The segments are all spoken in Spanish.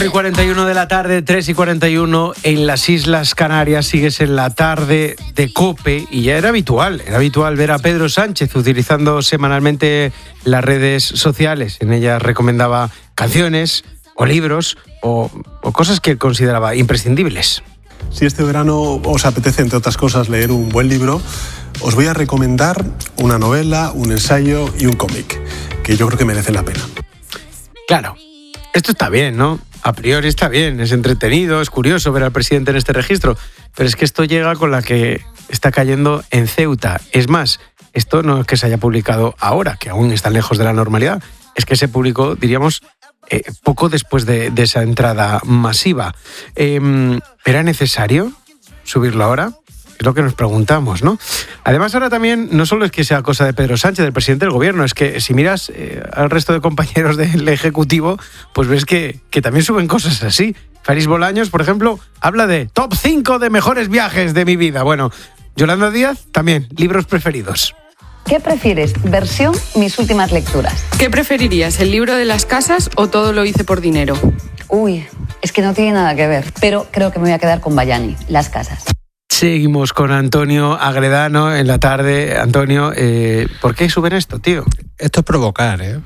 3:41 de la tarde, 3:41 en las Islas Canarias. Sigues en la tarde de COPE y ya era habitual ver a Pedro Sánchez utilizando semanalmente las redes sociales. En ellas recomendaba canciones o libros o cosas que él consideraba imprescindibles. Si este verano os apetece, entre otras cosas, leer un buen libro, os voy a recomendar una novela, un ensayo y un cómic, que yo creo que merecen la pena. Claro, esto está bien, ¿no? A priori está bien, es entretenido, es curioso ver al presidente en este registro, pero es que esto llega con la que está cayendo en Ceuta. Es más, esto no es que se haya publicado ahora, que aún está lejos de la normalidad, es que se publicó, diríamos, poco después de esa entrada masiva. ¿Era necesario subirlo ahora? Es lo que nos preguntamos, ¿no? Además, ahora también no solo es que sea cosa de Pedro Sánchez, del presidente del gobierno, es que si miras al resto de compañeros del Ejecutivo, pues ves que también suben cosas así. Félix Bolaños, por ejemplo, habla de top 5 de mejores viajes de mi vida. Bueno, Yolanda Díaz, también, libros preferidos. ¿Qué prefieres? Versión Mis últimas lecturas. ¿Qué preferirías, el libro de las casas o Todo lo hice por dinero? Uy, es que no tiene nada que ver, pero creo que me voy a quedar con Bayani, Las casas. Seguimos con Antonio Agredano en la tarde. Antonio, ¿por qué suben esto, tío? Esto es provocar, ¿eh?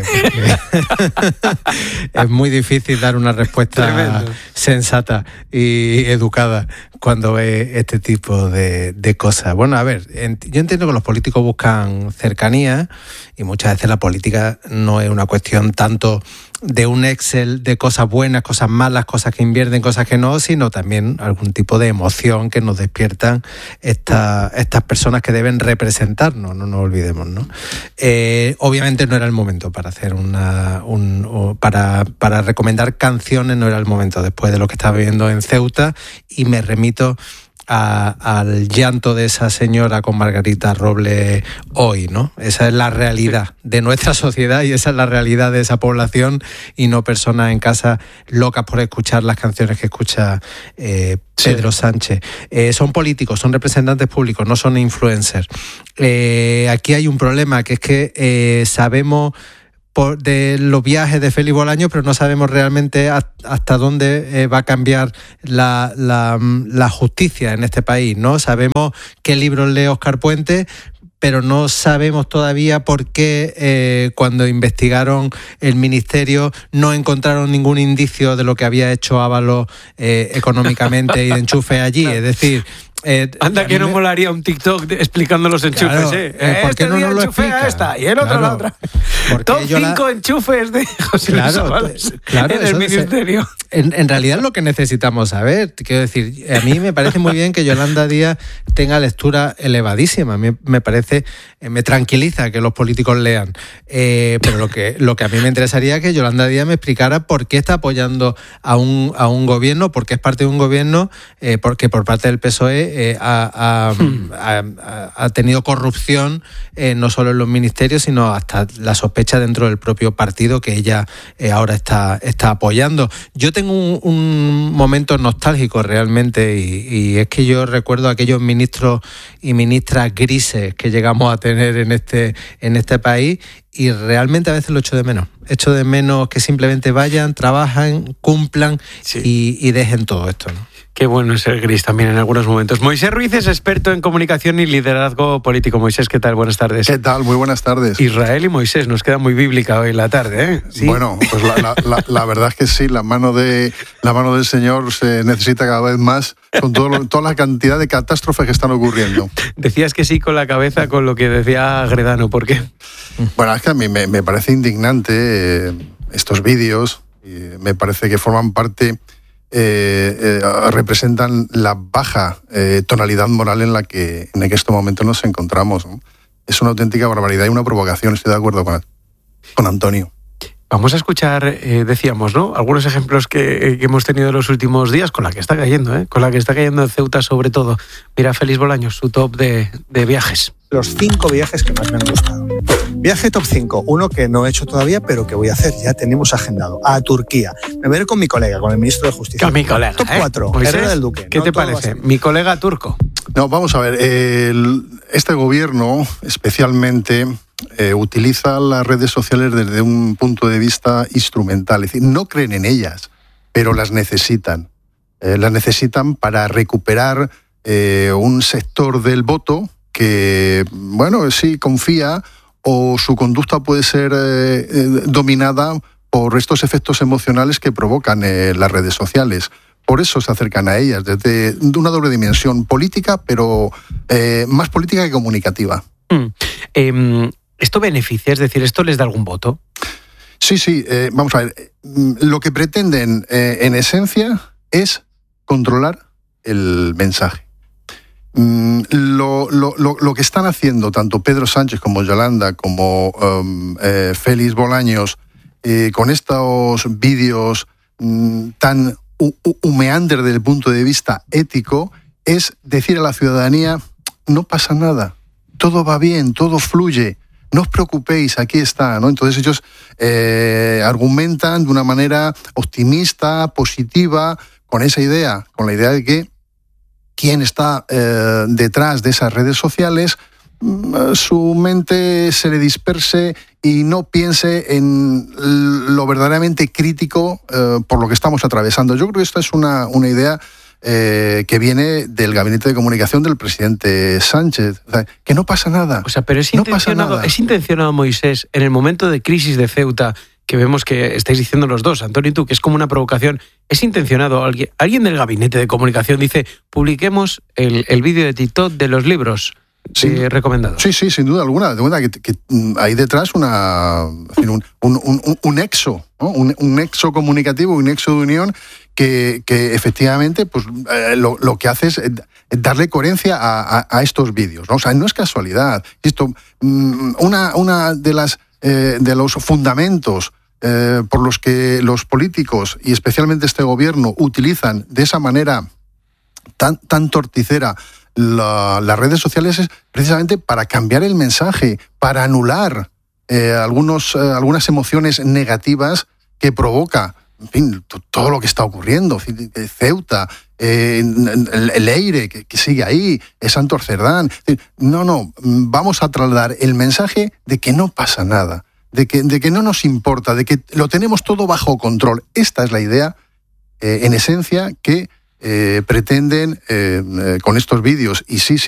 Es muy difícil dar una respuesta Tremendo. Sensata y educada cuando ve este tipo de cosas. Bueno, a ver, yo entiendo que los políticos buscan cercanía y muchas veces la política no es una cuestión tanto de un Excel de cosas buenas, cosas malas, cosas que invierten, cosas que no, sino también algún tipo de emoción que nos despiertan estas personas que deben representarnos, no nos olvidemos, ¿no? Obviamente no era el momento para hacer para recomendar canciones, no era el momento después de lo que estaba viviendo en Ceuta, y me remito al llanto de esa señora con Margarita Robles hoy, ¿no? Esa es la realidad de nuestra sociedad y esa es la realidad de esa población y no personas en casa locas por escuchar las canciones que escucha Pedro Sánchez. Son políticos, son representantes públicos, no son influencers. Aquí hay un problema, que es que sabemos de los viajes de Félix Bolaños, pero no sabemos realmente hasta dónde va a cambiar la justicia en este país, ¿no? Sabemos qué libros lee Óscar Puente, pero no sabemos todavía por qué cuando investigaron el ministerio no encontraron ningún indicio de lo que había hecho Ábalos económicamente y de enchufe allí. Es decir, anda que no molaría un TikTok explicando los enchufes, claro, ¿por qué no nos lo explica? Esta y el otro la otra. Top 5 enchufes de José Luis Ábalos en el ministerio. En realidad es lo que necesitamos saber. Quiero decir, a mí me parece muy bien que Yolanda Díaz tenga lectura elevadísima. A mí me tranquiliza que los políticos lean. Pero lo que a mí me interesaría es que Yolanda Díaz me explicara por qué está apoyando a un gobierno, por qué es parte de un gobierno, porque por parte del PSOE ha tenido corrupción, no solo en los ministerios, sino hasta la sospecha dentro del propio partido que ella ahora está apoyando. Yo tengo un momento nostálgico realmente y es que yo recuerdo a aquellos ministros y ministras grises que llegamos a tener en este país y realmente a veces lo echo de menos. Echo de menos que simplemente vayan, trabajan, cumplan y dejen todo esto, ¿no? Qué bueno es ser gris también en algunos momentos. Moisés Ruiz es experto en comunicación y liderazgo político. Moisés, ¿qué tal? Buenas tardes. ¿Qué tal? Muy buenas tardes. Israel y Moisés, nos queda muy bíblica hoy la tarde, ¿eh? ¿Sí? Bueno, pues la verdad es que sí, la mano del Señor se necesita cada vez más con toda la cantidad de catástrofes que están ocurriendo. Decías que sí con la cabeza con lo que decía Agredano, ¿por qué? Bueno, es que a mí me parece indignante estos vídeos, y me parece que forman parte... representan la baja tonalidad moral en la que en este momento nos encontramos, ¿no? Es una auténtica barbaridad y una provocación, estoy de acuerdo con Antonio. Vamos a escuchar, decíamos, ¿no?, algunos ejemplos que hemos tenido en los últimos días con la que está cayendo, con la que está cayendo en Ceuta sobre todo. Mira, Félix Bolaños, su top de viajes. Los 5 viajes que más me han gustado. Viaje top 5, uno que no he hecho todavía, pero que voy a hacer, ya tenemos agendado, a Turquía. Me voy a ir con mi colega, con el ministro de Justicia. Con mi colega, Top 4, Herrera del Duque. ¿Qué te parece? Mi colega turco. No, vamos a ver, este gobierno especialmente utiliza las redes sociales desde un punto de vista instrumental, es decir, no creen en ellas. pero las necesitan. Las necesitan para recuperar un sector del voto que, bueno, sí confía, o su conducta puede ser dominada por estos efectos emocionales que provocan las redes sociales. Por eso se acercan a ellas, desde una doble dimensión política, pero más política que comunicativa. ¿Esto beneficia? Es decir, ¿esto les da algún voto? Sí, vamos a ver. Lo que pretenden, en esencia, es controlar el mensaje. Lo que están haciendo tanto Pedro Sánchez como Yolanda, como Félix Bolaños, con estos vídeos tan humeantes desde el punto de vista ético, es decir a la ciudadanía: no pasa nada, todo va bien, todo fluye, no os preocupéis, aquí está, ¿no? Entonces ellos argumentan de una manera optimista, positiva, con esa idea, con la idea de que quien está detrás de esas redes sociales, su mente se le disperse y no piense en lo verdaderamente crítico por lo que estamos atravesando. Yo creo que esta es una idea que viene del gabinete de comunicación del presidente Sánchez. O sea, que no pasa nada. O sea, pero es intencionado, Moisés, en el momento de crisis de Ceuta, que vemos que estáis diciendo los dos, Antonio y tú, que es como una provocación. ¿Es intencionado? ¿Alguien del gabinete de comunicación dice: publiquemos el vídeo de TikTok de los libros recomendados? Sí, sin duda alguna. De verdad que hay detrás un nexo, ¿no? Un nexo comunicativo, un nexo de unión que efectivamente pues, lo que hace es darle coherencia a estos vídeos, ¿no? O sea, no es casualidad. Esto, una de los fundamentos por los que los políticos, y especialmente este gobierno, utilizan de esa manera tan torticera las redes sociales, es precisamente para cambiar el mensaje, para anular algunas emociones negativas que provoca, en fin, todo lo que está ocurriendo. Ceuta, el Eire, que sigue ahí, Santos Cerdán. No, vamos a trasladar el mensaje de que no pasa nada, de que no nos importa, de que lo tenemos todo bajo control. Esta es la idea, en esencia, que pretenden con estos vídeos. Y sí,